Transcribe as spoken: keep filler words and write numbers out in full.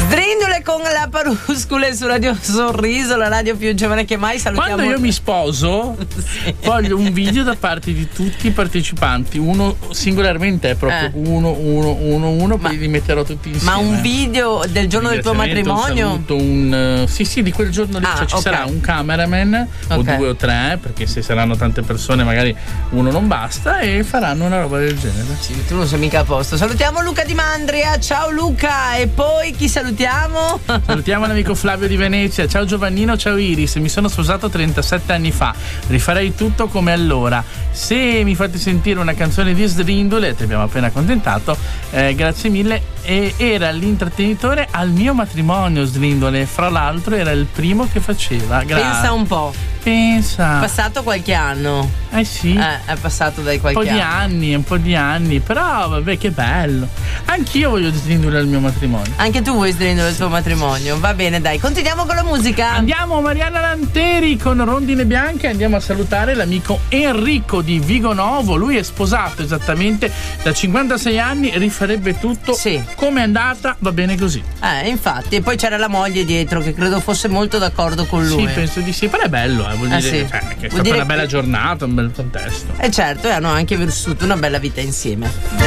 Sdrindole con la Paruscule su Radio Sorriso, la radio più giovane che mai. Salutiamo. Quando io mi sposo, sì, voglio un video da parte di tutti i partecipanti, uno singolarmente, è proprio eh. uno, uno, uno, uno, ma, poi li metterò tutti insieme. Ma un video del giorno del tuo matrimonio? Un, un uh, sì, sì, di quel giorno lì. Ah, cioè, ci okay. sarà un cameraman, okay, o due o tre, perché se saranno tante persone magari uno non basta, e faranno una roba del genere. Sì, tu non sei mica a posto. Salutiamo Luca Di Mandria, ciao Luca. E poi chi salutiamo? Salutiamo l'amico Flavio di Venezia. Ciao Giovannino, ciao Iris. Mi sono sposato trentasette anni fa. Rifarei tutto come allora. Se mi fate sentire una canzone di Sdrindole, ti abbiamo appena accontentato, eh, grazie mille. E era l'intrattenitore al mio matrimonio, Sdrindole. Fra l'altro era il primo che faceva. Gra- Pensa un po'. Pensa. È passato qualche anno. Eh sì. Eh, è passato dai qualche anno. Un po' di anni, un po' di anni. Però vabbè, che bello. Anch'io voglio Sdrindole al mio matrimonio. Anche tu vuoi Sdrindole al tuo matrimonio. Va bene, dai, continuiamo con la musica. Andiamo Mariana Lanteri con Rondine Bianche. Andiamo a salutare l'amico Enrico di Vigonovo. Lui è sposato esattamente da cinquantasei anni, rifarebbe tutto. Sì. Come è andata, va bene così. Eh, infatti. E poi c'era la moglie dietro che credo fosse molto d'accordo con lui. Sì, penso di sì. Però è bello, eh. Vuol dire, eh sì. cioè, che è Vuol stata una bella che... giornata, un bel contesto. E certo, e hanno anche vissuto una bella vita insieme.